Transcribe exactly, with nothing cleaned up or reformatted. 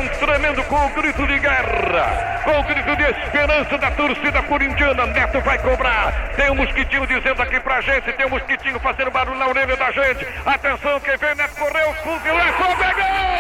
um tremendo com o grito de guerra, com o grito de esperança da torcida corintiana. Neto vai cobrar. Tem um mosquitinho dizendo aqui pra gente, tem um mosquitinho fazendo barulho na orelha da gente. Atenção, quem vem, Neto correu, fuzilou, pegou!